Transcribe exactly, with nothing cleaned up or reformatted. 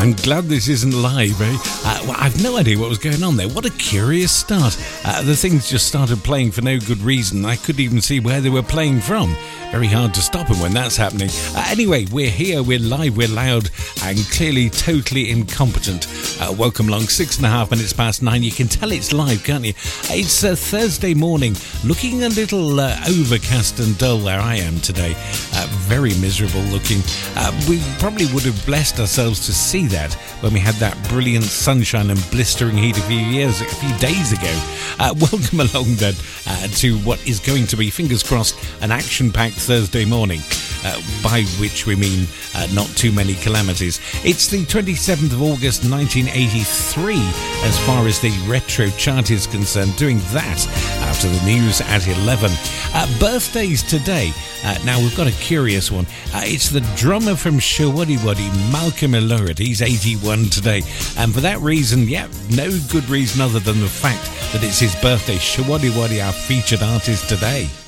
I'm glad this isn't live, eh? Uh, well, I've no idea what was going on there. What a curious start. Uh, the things just started playing for no good reason. I couldn't even see where they were playing from. Very hard to stop them when that's happening. Uh, anyway, we're here, we're live, we're loud, and clearly totally incompetent. Uh, welcome along, six and a half minutes past nine. You can tell it's live, can't you? It's a Thursday morning, looking a little uh, overcast and dull where I am today. Uh, very miserable looking. Uh, we probably would have blessed ourselves to see that when we had that brilliant sunshine and blistering heat a few years, a few days ago. Uh, welcome along then uh, to what is going to be, fingers crossed, an action-packed Thursday morning, uh, by which we mean uh, not too many calamities. It's the twenty-seventh of August nineteen eighty-three as far as the retro chart is concerned, doing that after the news at eleven. Uh, birthdays today. Uh, now we've got a curious one. Uh, it's the drummer from Showaddywaddy, Malcolm Illurid. He's eighty-one today, and for that reason, yeah, no good reason other than the fact that it's his birthday. Showaddywaddy, our featured artist today.